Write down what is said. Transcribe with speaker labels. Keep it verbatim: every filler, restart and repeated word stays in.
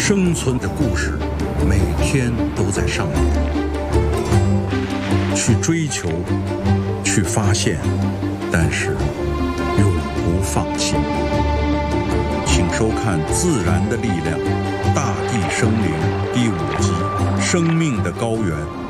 Speaker 1: 生存的故事每天都在上演，去追求，去发现，但是永不放弃。请收看《自然的力量》大地生灵第五集《生命的高原》。